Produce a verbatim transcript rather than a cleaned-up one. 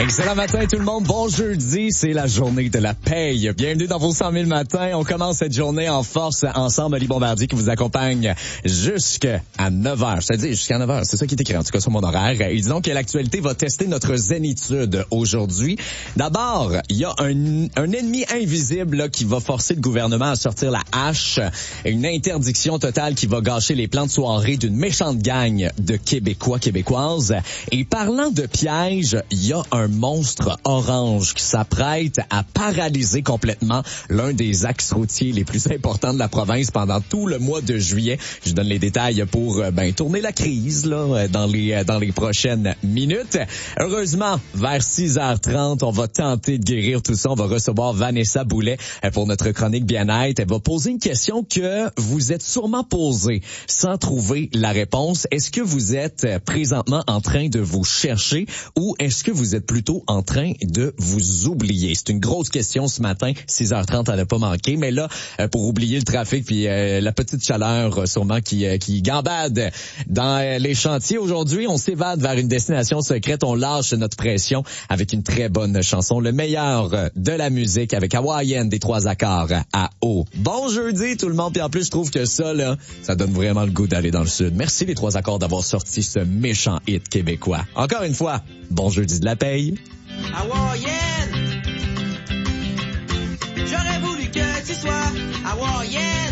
Excellent matin tout le monde, bon jeudi, c'est la journée de la paye. Bienvenue dans vos cent mille matins. On commence cette journée en force ensemble. Ali Bombardier qui vous accompagne jusqu'à neuf heures. C'est-à-dire jusqu'à neuf heures, c'est ça qui est écrit en tout cas sur mon horaire. Et disons que l'actualité va tester notre zénitude aujourd'hui. D'abord, il y a un, un ennemi invisible là, qui va forcer le gouvernement à sortir la hache. Une interdiction totale qui va gâcher les plans de soirée d'une méchante gang de Québécois, Québécoises. Et parlant de pièges, il y a un monstre orange qui s'apprête à paralyser complètement l'un des axes routiers les plus importants de la province pendant tout le mois de juillet. Je donne les détails pour ben tourner la crise là dans les dans les prochaines minutes. Heureusement, vers six heures trente, on va tenter de guérir tout ça. On va recevoir Vanessa Boulet pour notre chronique bien-être. Elle va poser une question que vous êtes sûrement posée sans trouver la réponse. Est-ce que vous êtes présentement en train de vous chercher ou est-ce que vous êtes plutôt en train de vous oublier? C'est une grosse question ce matin. six heures trente, elle n'a pas manqué. Mais là, pour oublier le trafic puis euh, la petite chaleur sûrement qui, euh, qui gambade dans euh, les chantiers, aujourd'hui, on s'évade vers une destination secrète. On lâche notre pression avec une très bonne chanson. Le meilleur de la musique avec Hawaïenne des trois accords à eau. Bon jeudi tout le monde. Puis en plus, je trouve que ça, là, ça donne vraiment le goût d'aller dans le sud. Merci les trois accords d'avoir sorti ce méchant hit québécois. Encore une fois, bon jeudi de la paye. Hawaïenne, j'aurais voulu que tu sois hawaïenne.